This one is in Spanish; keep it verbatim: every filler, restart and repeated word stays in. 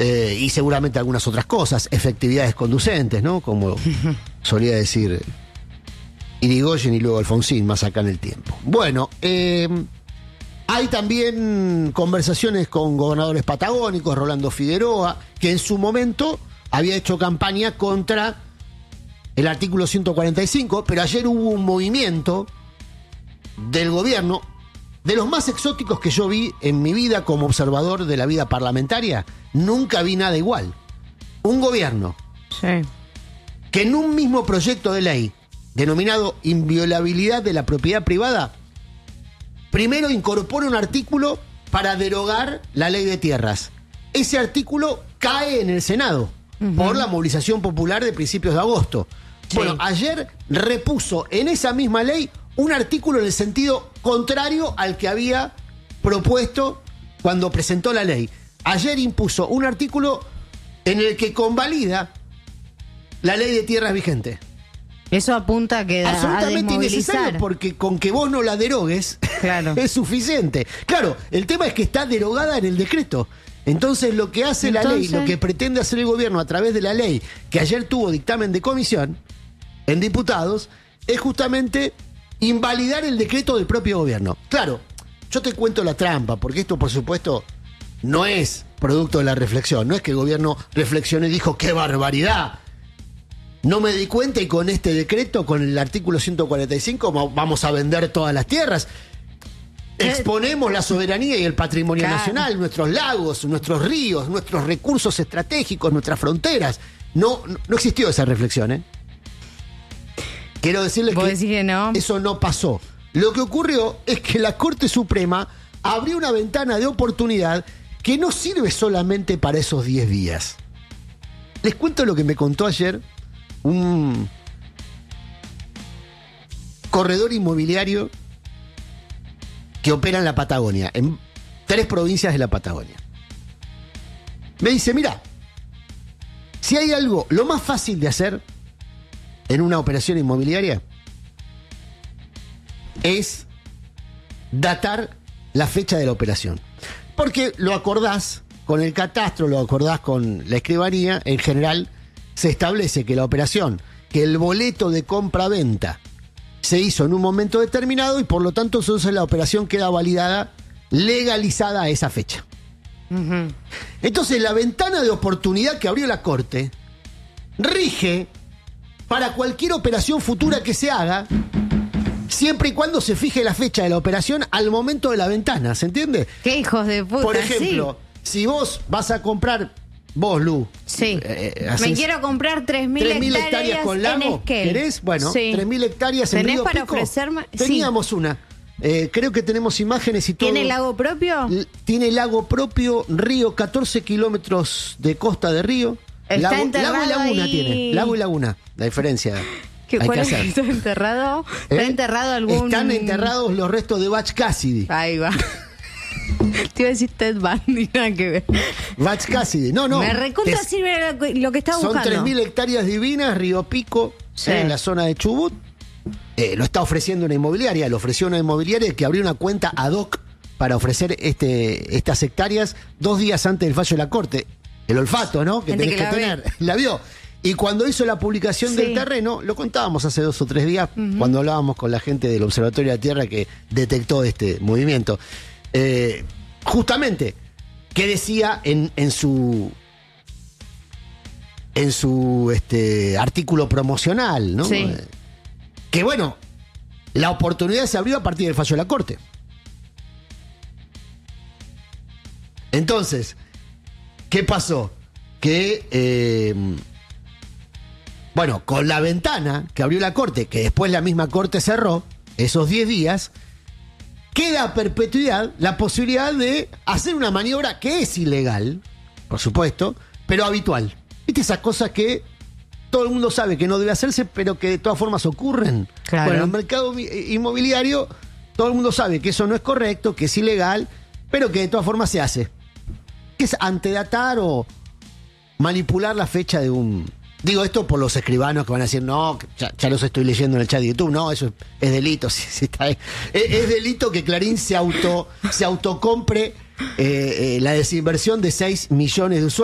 eh, y seguramente algunas otras cosas, efectividades conducentes, ¿no? Como solía decir Irigoyen y luego Alfonsín, más acá en el tiempo. Bueno, eh, hay también conversaciones con gobernadores patagónicos, Rolando Figueroa, que en su momento había hecho campaña contra el artículo ciento cuarenta y cinco, pero ayer hubo un movimiento del gobierno, de los más exóticos que yo vi en mi vida como observador de la vida parlamentaria. Nunca vi nada igual. Un gobierno sí. que en un mismo proyecto de ley, denominado inviolabilidad de la propiedad privada, primero incorpora un artículo para derogar la ley de tierras. Ese artículo cae en el Senado uh-huh. por la movilización popular de principios de agosto. Sí. Bueno, ayer repuso en esa misma ley un artículo en el sentido contrario al que había propuesto cuando presentó la ley. Ayer impuso un artículo en el que convalida la ley de tierras vigente. Eso apunta a que absolutamente a innecesario, porque con que vos no la derogues claro. es suficiente. Claro, el tema es que está derogada en el decreto. Entonces lo que hace Entonces... la ley, lo que pretende hacer el gobierno a través de la ley, que ayer tuvo dictamen de comisión en diputados, es justamente invalidar el decreto del propio gobierno. Claro, yo te cuento la trampa, porque esto por supuesto no es producto de la reflexión, no es que el gobierno reflexionó y dijo ¡qué barbaridad! No me di cuenta y con este decreto, con el artículo ciento cuarenta y cinco, vamos a vender todas las tierras. Exponemos la soberanía y el patrimonio claro. nacional, nuestros lagos, nuestros ríos, nuestros recursos estratégicos, nuestras fronteras. No, no, no existió esa reflexión, ¿eh? Quiero decirles que, que no? eso no pasó. Lo que ocurrió es que la Corte Suprema abrió una ventana de oportunidad que no sirve solamente para esos diez días. Les cuento lo que me contó ayer un corredor inmobiliario que opera en la Patagonia, en tres provincias de la Patagonia. Me dice, mira, si hay algo, lo más fácil de hacer en una operación inmobiliaria es datar la fecha de la operación. Porque lo acordás con el catastro, lo acordás con la escribanía, en general se establece que la operación, que el boleto de compra-venta se hizo en un momento determinado y por lo tanto entonces la operación queda validada, legalizada a esa fecha. Uh-huh. Entonces la ventana de oportunidad que abrió la Corte rige para cualquier operación futura que se haga, siempre y cuando se fije la fecha de la operación al momento de la ventana, ¿se entiende? ¡Qué hijos de puta! Por ejemplo, sí. si vos vas a comprar, vos, Lu, sí. eh, me quiero comprar tres mil hectáreas, hectáreas con lago, ¿querés? Bueno, sí. tres mil hectáreas en ¿Tenés Río para Pico? ofrecerme? Teníamos sí. una. Eh, creo que tenemos imágenes y todo. ¿Tiene lago propio? L- tiene lago propio, río, catorce kilómetros de costa de río. Está lago, enterrado lago y laguna ahí. tiene. Lago y laguna. La diferencia. ¿Qué, hay ¿Cuál que es hacer. está enterrado? ¿Eh? ¿Está enterrado algún...? Están enterrados los restos de Butch Cassidy. Ahí va. Te iba a decir Ted Bundy, nada que ver. Butch Cassidy. No, no. Me recontra Te... sirve lo que estaba Son buscando. tres mil hectáreas divinas, Río Pico, sí. eh, en la zona de Chubut. Eh, lo está ofreciendo una inmobiliaria. Lo ofreció una inmobiliaria que abrió una cuenta ad hoc para ofrecer este, estas hectáreas dos días antes del fallo de la Corte. El olfato, ¿no? Que Gente tenés que que, la tener. La vio. Y cuando hizo la publicación sí. del terreno, lo contábamos hace dos o tres días, uh-huh. cuando hablábamos con la gente del Observatorio de la Tierra que detectó este movimiento. Eh, justamente, ¿qué decía en, en su en su este, artículo promocional, ¿no? Sí. Eh, que bueno, la oportunidad se abrió a partir del fallo de la Corte. Entonces, ¿qué pasó? Que, eh, bueno, con la ventana que abrió la Corte, que después la misma Corte cerró, esos diez días, queda a perpetuidad la posibilidad de hacer una maniobra que es ilegal, por supuesto, pero habitual. ¿Viste esas cosas que todo el mundo sabe que no debe hacerse, pero que de todas formas ocurren? Claro. Bueno, en el mercado inmobiliario todo el mundo sabe que eso no es correcto, que es ilegal, pero que de todas formas se hace. Que es antedatar o manipular la fecha de un... Digo esto por los escribanos que van a decir, no, ya, ya los estoy leyendo en el chat de YouTube, no, eso es, es delito. Sí, sí, está es, es delito que Clarín se auto se autocompre eh, eh, la desinversión de seis millones de usuarios.